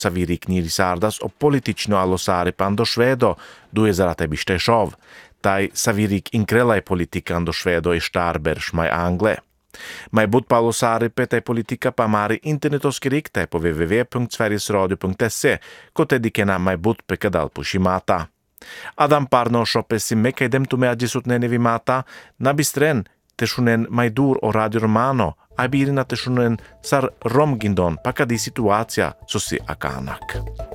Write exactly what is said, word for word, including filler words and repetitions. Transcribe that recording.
Savirik nirisardas o politično alosari pando Švedo, duje zarate bištešov. Tai Savirik inkrelai politikando Švedo i Starberš mai Angle. Mai bud palosari petai politika pamari internetoski riktai på w w w punkt sverigesradio punkt se, kote dikena mai bud pekadal pushimata. Adam Parno shopesi mekai demtume adjisutne nevimata, nabistren teshunen mai dur o Radio Romano, ai birina teshunen sar romgindon pakadi situacija sosi akanak.